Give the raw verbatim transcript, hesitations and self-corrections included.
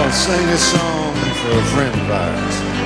I'll sing a song for a friend of ours.